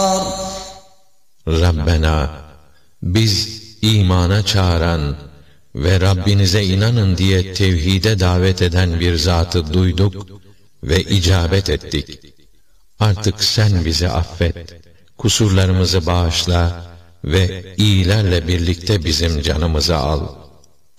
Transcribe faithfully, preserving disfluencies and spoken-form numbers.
Rabbena, biz imana çağıran ve Rabbinize inanın diye tevhide davet eden bir zatı duyduk ve icabet ettik. Artık sen bizi affet, kusurlarımızı bağışla ve iyilerle birlikte bizim canımızı al.